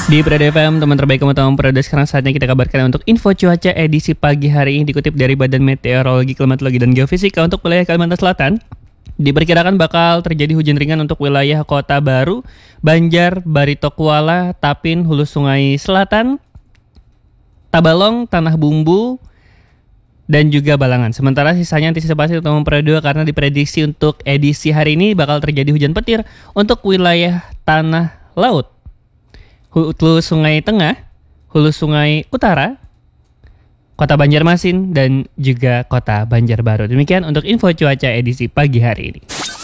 Di Periode FM, teman terbaik teman-teman Periode, sekarang saatnya kita kabarkan untuk info cuaca edisi pagi hari ini dikutip dari Badan Meteorologi, Klimatologi, dan Geofisika untuk wilayah Kalimantan Selatan. Diperkirakan bakal terjadi hujan ringan untuk wilayah Kota Baru, Banjar, Barito Kuala, Tapin, Hulu Sungai Selatan, Tabalong, Tanah Bumbu, dan juga Balangan. Sementara sisanya antisipasi untuk Periode karena diprediksi untuk edisi hari ini bakal terjadi hujan petir untuk wilayah tanah laut, Hulu Sungai Tengah, Hulu Sungai Utara, Kota Banjarmasin, dan juga Kota Banjarbaru. Demikian untuk info cuaca edisi pagi hari ini.